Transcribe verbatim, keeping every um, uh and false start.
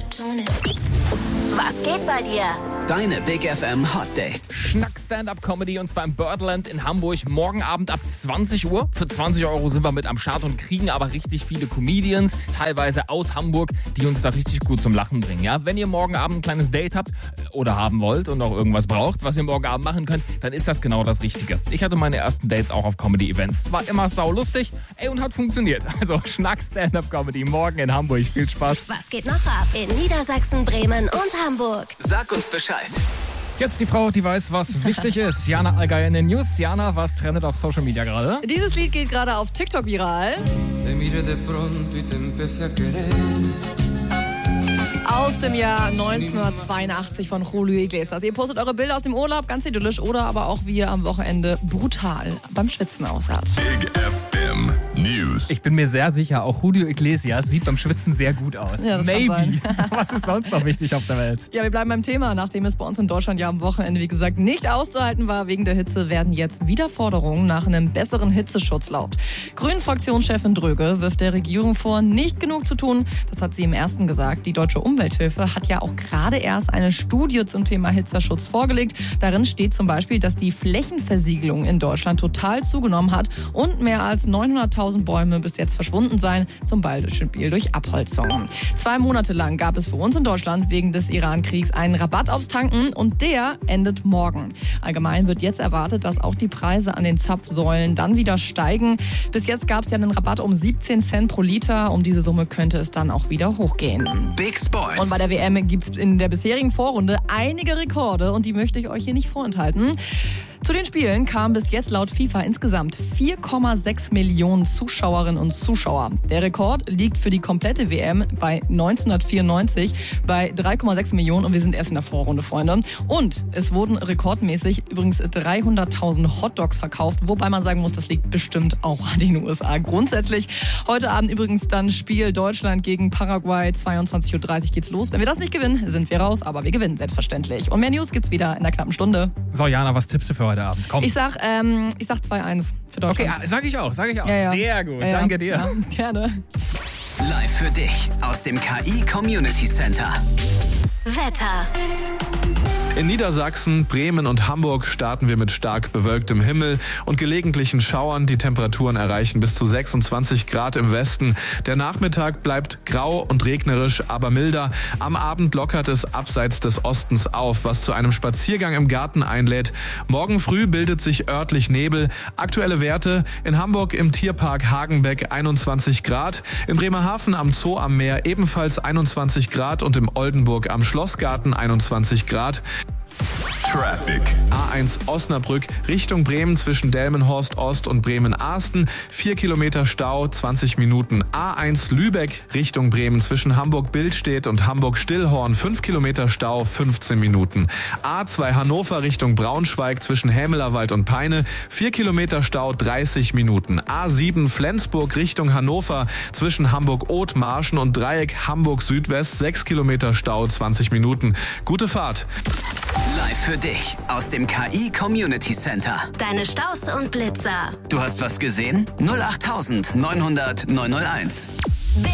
Was geht bei dir? Deine Big F M Hot Dates. Schnack Stand-Up-Comedy und zwar im Birdland in Hamburg. Morgen Abend ab zwanzig Uhr. Für zwanzig Euro sind wir mit am Start und kriegen aber richtig viele Comedians, teilweise aus Hamburg, die uns da richtig gut zum Lachen bringen. Ja? Wenn ihr morgen Abend ein kleines Date habt oder haben wollt und auch irgendwas braucht, was ihr morgen Abend machen könnt, dann ist das genau das Richtige. Ich hatte meine ersten Dates auch auf Comedy-Events. War immer saulustig, ey, und hat funktioniert. Also Schnack Stand-Up-Comedy morgen in Hamburg. Viel Spaß. Was geht noch ab in Niedersachsen, Bremen und Hamburg? Sag uns Bescheid. Jetzt die Frau, die weiß, was wichtig ist. Jana Allgeier in den News. Jana, was trendet auf Social Media gerade? Dieses Lied geht gerade auf TikTok viral. Aus dem Jahr neunzehnhundertzweiundachtzig von Julio Iglesias. Ihr postet eure Bilder aus dem Urlaub, ganz idyllisch, oder aber auch, wie ihr am Wochenende brutal beim Schwitzen aussaht. Big F M News. Ich bin mir sehr sicher, auch Julio Iglesias sieht beim Schwitzen sehr gut aus. Ja, das Maybe. kann sein. Was ist sonst noch wichtig auf der Welt? Ja, wir bleiben beim Thema. Nachdem es bei uns in Deutschland ja am Wochenende, wie gesagt, nicht auszuhalten war wegen der Hitze, werden jetzt wieder Forderungen nach einem besseren Hitzeschutz laut. Grünen-Fraktionschefin Dröge wirft der Regierung vor, nicht genug zu tun. Das hat sie im ersten gesagt. Die Deutsche Umwelthilfe hat ja auch gerade erst eine Studie zum Thema Hitzeschutz vorgelegt. Darin steht zum Beispiel, dass die Flächenversiegelung in Deutschland total zugenommen hat und mehr als neunhunderttausend Bäume bis jetzt verschwunden seien, zum Beispiel durch Abholzung. Zwei Monate lang gab es für uns in Deutschland wegen des Iran-Kriegs einen Rabatt aufs Tanken und der endet morgen. Allgemein wird jetzt erwartet, dass auch die Preise an den Zapfsäulen dann wieder steigen. Bis jetzt gab es ja einen Rabatt um siebzehn Cent pro Liter. Um diese Summe könnte es dann auch wieder hochgehen. Big Sports. Und bei der W M gibt es in der bisherigen Vorrunde einige Rekorde und die möchte ich euch hier nicht vorenthalten. Zu den Spielen kamen bis jetzt laut FIFA insgesamt vier Komma sechs Millionen Zuschauerinnen und Zuschauer. Der Rekord liegt für die komplette W M bei neunzehnhundertvierundneunzig bei drei Komma sechs Millionen und wir sind erst in der Vorrunde, Freunde. Und es wurden rekordmäßig übrigens dreihunderttausend Hotdogs verkauft, wobei man sagen muss, das liegt bestimmt auch an den U S A. Grundsätzlich heute Abend übrigens dann Spiel Deutschland gegen Paraguay, zweiundzwanzig Uhr dreißig geht's los. Wenn wir das nicht gewinnen, sind wir raus, aber wir gewinnen selbstverständlich. Und mehr News gibt's wieder in einer knappen Stunde. So, Jana, was tippst du für heute Abend? Komm. Ich sag, ähm, ich sag zwei eins für Okay, Deutschland. sag ich auch, sag ich auch. Ja, ja. Sehr gut, Ja, ja. danke dir. Ja, gerne. Live für dich aus dem K I Community Center. Wetter. In Niedersachsen, Bremen und Hamburg starten wir mit stark bewölktem Himmel und gelegentlichen Schauern. Die Temperaturen erreichen bis zu sechsundzwanzig Grad im Westen. Der Nachmittag bleibt grau und regnerisch, aber milder. Am Abend lockert es abseits des Ostens auf, was zu einem Spaziergang im Garten einlädt. Morgen früh bildet sich örtlich Nebel. Aktuelle Werte: in Hamburg im Tierpark Hagenbeck einundzwanzig Grad, in Bremerhaven am Zoo am Meer ebenfalls einundzwanzig Grad und im Oldenburg am Schlossgarten einundzwanzig Grad. Traffic. A eins Osnabrück Richtung Bremen zwischen Delmenhorst Ost und Bremen-Ahsten. vier Kilometer Stau, zwanzig Minuten. A eins Lübeck Richtung Bremen zwischen Hamburg-Billstedt und Hamburg-Stillhorn. fünf Kilometer Stau, fünfzehn Minuten. A zwei Hannover Richtung Braunschweig zwischen Hämelerwald und Peine. vier Kilometer Stau, dreißig Minuten. A sieben Flensburg Richtung Hannover zwischen Hamburg-Othmarschen und Dreieck Hamburg-Südwest. sechs Kilometer Stau, zwanzig Minuten. Gute Fahrt. Live für dich aus dem K I Community Center. Deine Staus und Blitzer. Du hast was gesehen? null acht neunhundert neunhunderteins.